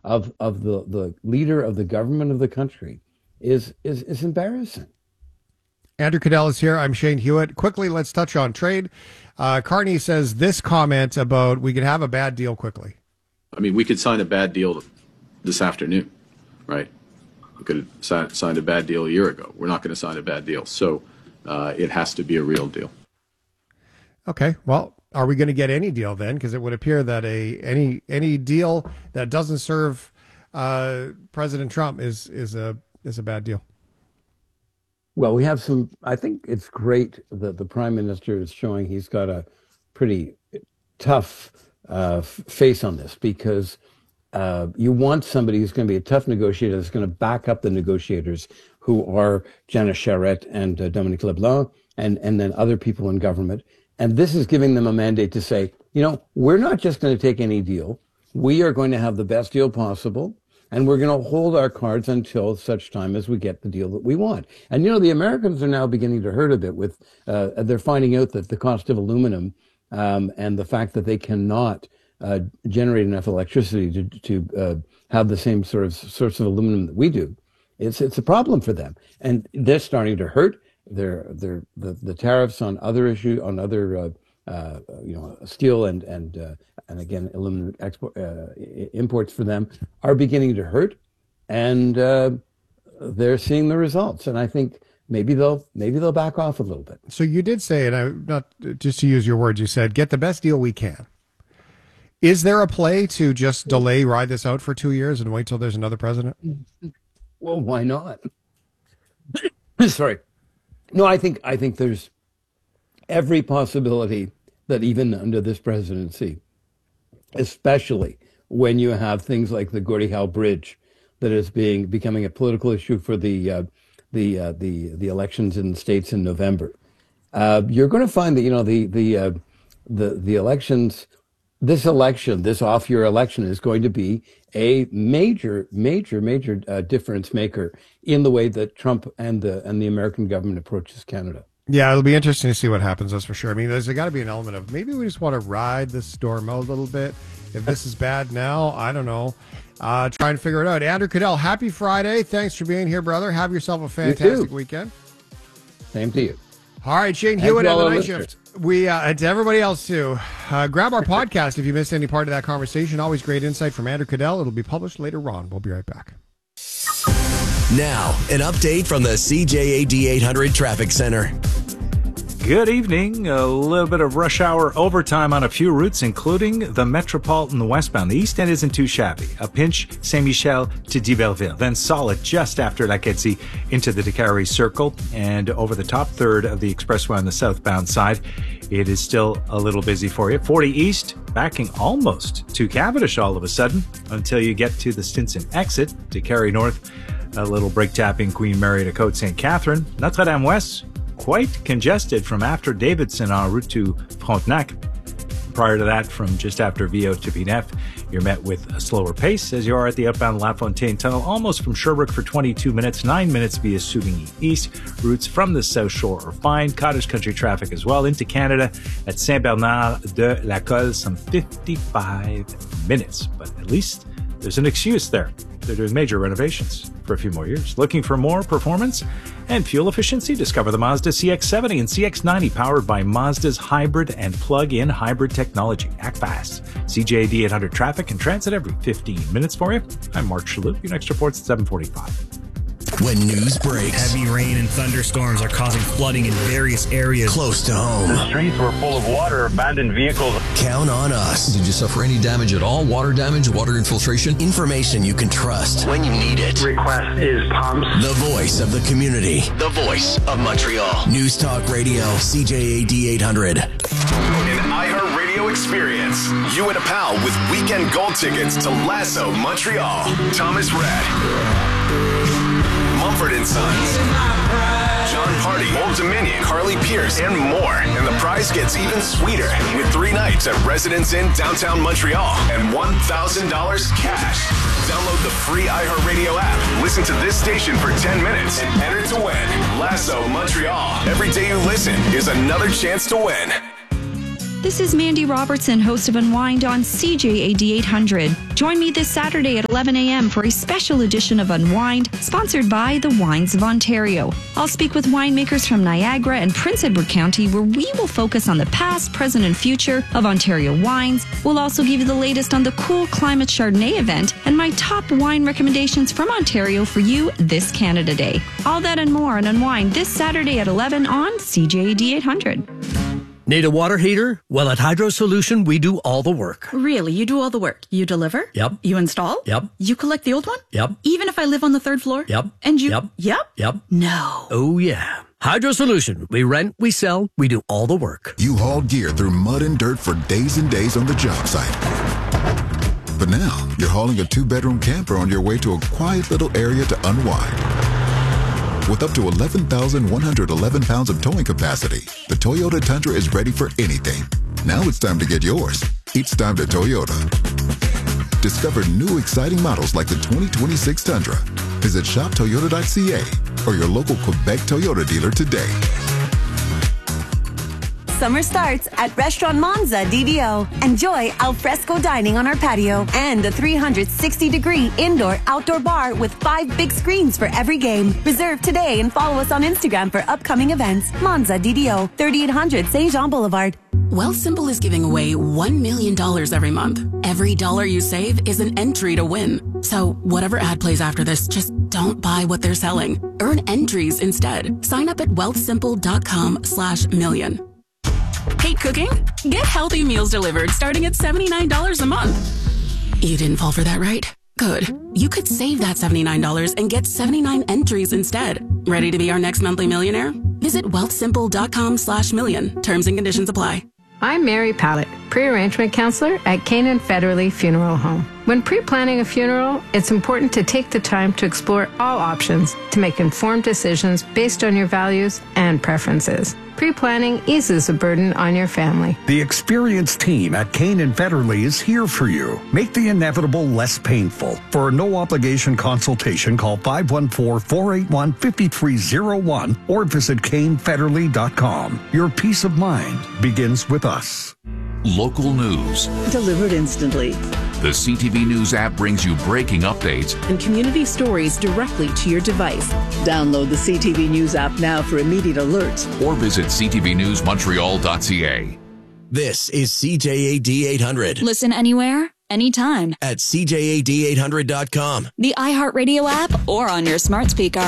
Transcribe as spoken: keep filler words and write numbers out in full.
of of the, the leader of the government of the country is is is embarrassing. Andrew Cadell is here. I'm Shane Hewitt. Quickly, let's touch on trade. Uh, Carney says this comment about we could have a bad deal quickly. I mean, we could sign a bad deal this afternoon, right? We could have signed a bad deal a year ago. We're not going to sign a bad deal. So uh, it has to be a real deal. Okay. Well, are we going to get any deal then? Because it would appear that a any any deal that doesn't serve uh, President Trump is is a is a bad deal. Well, we have some, I think it's great that the prime minister is showing he's got a pretty tough uh, face on this, because uh, you want somebody who's going to be a tough negotiator, that's going to back up the negotiators who are Janice Charette and uh, Dominique LeBlanc and, and then other people in government. And this is giving them a mandate to say, you know, we're not just going to take any deal. We are going to have the best deal possible. And we're going to hold our cards until such time as we get the deal that we want. And, you know, the Americans are now beginning to hurt a bit with, uh, they're finding out that the cost of aluminum um, and the fact that they cannot uh, generate enough electricity to, to uh, have the same sort of source of aluminum that we do. It's it's a problem for them. And they're starting to hurt. They're, they're, the, the tariffs on other issue, on other uh, Uh, you know, steel and and uh, and again, aluminum export uh, imports for them are beginning to hurt, and uh, they're seeing the results. And I think maybe they'll maybe they'll back off a little bit. So you did say, and I not just to use your words, you said get the best deal we can. Is there a play to just delay, ride this out for two years, and wait till there's another president? Well, why not? Sorry, no, I think I think there's every possibility that even under this presidency, especially when you have things like the Gordie Howe Bridge that is being becoming a political issue for the uh, the uh, the the elections in the states in November, uh, you're going to find that you know the the uh, the the elections, this election, this off-year election is going to be a major, major, major uh, difference maker in the way that Trump and the and the American government approaches Canada. Yeah, it'll be interesting to see what happens, that's for sure. I mean, there's got to be an element of maybe we just want to ride the storm out a little bit. If this is bad now, I don't know. Uh, try and figure it out. Andrew Cadell, happy Friday. Thanks for being here, brother. Have yourself a fantastic weekend. Same to you. All right, Shane Hewitt at the night shift. We, uh, and to everybody else, too. Uh, grab our podcast if you missed any part of that conversation. Always great insight from Andrew Cadell. It'll be published later on. We'll be right back. Now, an update from the C J A D eight hundred Traffic Center. Good evening. A little bit of rush hour overtime on a few routes, including the Metropolitan westbound. The East End isn't too shabby. A pinch, Saint-Michel to d'Iberville. Then solid just after L'acadie into the Décarie Circle. And over the top third of the expressway on the southbound side, it is still a little busy for you. forty East, backing almost to Cavendish all of a sudden until you get to the Stinson exit. Décarie North, a little brake tapping Queen Mary to Côte Saint Catherine. Notre-Dame West, quite congested from after Davidson en route to Frontenac. Prior to that, from just after Viau to Pinef, you're met with a slower pace as you are at the outbound La Fontaine Tunnel, almost from Sherbrooke for twenty-two minutes, nine minutes via Souvigny East. Routes from the South Shore are fine. Cottage country traffic as well into Canada at Saint-Bernard de la Colle, some fifty-five minutes. But at least there's an excuse there. They're doing major renovations for a few more years. Looking for more performance and fuel efficiency? Discover the Mazda C X seventy and C X ninety, powered by Mazda's hybrid and plug-in hybrid technology. Act fast. C J A D eight hundred traffic and transit every fifteen minutes for you. I'm Mark Shalhoub. Your next report's at seven forty-five. When news breaks, heavy rain and thunderstorms are causing flooding in various areas close to home. The streets were full of water, abandoned vehicles. Count on us. Did you suffer any damage at all? Water damage, water infiltration? Information you can trust when you need it. Request is pumps. The voice of the community. The voice of Montreal. News Talk Radio, C J A D eight hundred. An iHeartRadio experience. You and a pal with weekend gold tickets to Lasso Montreal. Thomas Rhett. Mumford and Sons, John Party, Old Dominion, Carly Pierce, and more. And the prize gets even sweeter with three nights at Residence Inn downtown Montreal and one thousand dollars cash. Download the free iHeartRadio app. Listen to this station for ten minutes and enter to win. Lasso Montreal. Every day you listen is another chance to win. This is Mandy Robertson, host of Unwind on C J A D eight hundred. Join me this Saturday at eleven a.m. for a special edition of Unwind, sponsored by the Wines of Ontario. I'll speak with winemakers from Niagara and Prince Edward County, where we will focus on the past, present, and future of Ontario wines. We'll also give you the latest on the Cool Climate Chardonnay event and my top wine recommendations from Ontario for you this Canada Day. All that and more on Unwind this Saturday at eleven on C J A D eight hundred. Need a water heater? Well, at Hydro Solution, we do all the work. Really? You do all the work? You deliver? Yep. You install? Yep. You collect the old one? Yep. Even if I live on the third floor? Yep. And you? Yep. Yep? Yep. No. Oh, yeah. Hydro Solution. We rent, we sell, we do all the work. You hauled gear through mud and dirt for days and days on the job site. But now, you're hauling a two-bedroom camper on your way to a quiet little area to unwind. With up to eleven thousand one hundred eleven pounds of towing capacity, the Toyota Tundra is ready for anything. Now it's time to get yours. It's time to Toyota. Discover new exciting models like the twenty twenty-six Tundra. Visit shop toyota dot c a or your local Quebec Toyota dealer today. Summer starts at Restaurant Monza D D O. Enjoy al fresco dining on our patio and a three hundred sixty degree indoor-outdoor bar with five big screens for every game. Reserve today and follow us on Instagram for upcoming events. Monza D D O, thirty-eight hundred Saint Jean Boulevard. Wealthsimple is giving away one million dollars every month. Every dollar you save is an entry to win. So whatever ad plays after this, just don't buy what they're selling. Earn entries instead. Sign up at wealthsimple.com slash million. Hate cooking? Get healthy meals delivered starting at seventy-nine dollars a month. You didn't fall for that, right? Good. You could save that seventy-nine dollars and get seventy-nine entries instead. Ready to be our next monthly millionaire? Visit wealthsimple.com slash million. Terms and conditions apply. I'm Mary Pallett, pre-arrangement counselor at Canaan Federally Funeral Home. When pre-planning a funeral, it's important to take the time to explore all options to make informed decisions based on your values and preferences. Pre-planning eases the burden on your family. The experienced team at Canaan Federally is here for you. Make the inevitable less painful. For a no-obligation consultation, call five one four, four eight one, five three zero one or visit cane federally dot com. Your peace of mind begins with us. Local news delivered instantly. The C T V News app brings you breaking updates and community stories directly to your device. Download the C T V News app now for immediate alerts. Or visit c t v news montreal dot c a. This is C J A D eight hundred. Listen anywhere, anytime. At c j a d eight hundred dot com. The iHeartRadio app or on your smart speaker.